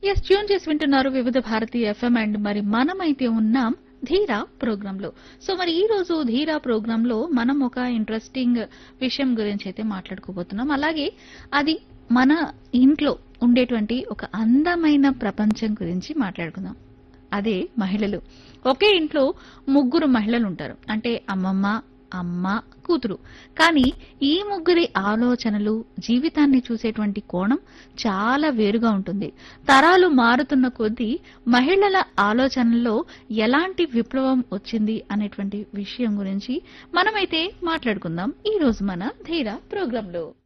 Yes tune చేసి వింటున్నారు వివిధ భారతి ఎఫ్ఎం అండ్ మరి మనమైతే ఉన్నాం ధీరా ప్రోగ్రామ్ లో. సో మరి ఈ రోజు ధీరా ప్రోగ్రామ్ లో మనం ఒక ఇంట్రెస్టింగ్ విషయం గురించి అయితే మాట్లాడుకోబోతున్నాం. అలాగే అది మన ఇంట్లో ఉండేటువంటి ఒక అందమైన ప్రపంచం గురించి మాట్లాడుకుందాం. అదే మహిళలు. ఒకే ఇంట్లో ముగ్గురు మహిళలు ఉంటారు. అంటే అమ్మమ్మ, అమ్మ, కూతురు. కానీ ఈ ముగ్గురి ఆలోచనలు, జీవితాన్ని చూసేటువంటి కోణం చాలా వేరుగా ఉంటుంది. తరాలు మారుతున్న కొద్దీ మహిళల ఆలోచనల్లో ఎలాంటి విప్లవం వచ్చింది అనేటువంటి విషయం గురించి మనమైతే మాట్లాడుకుందాం ఈ రోజు మన ధీరా ప్రోగ్రాంలో.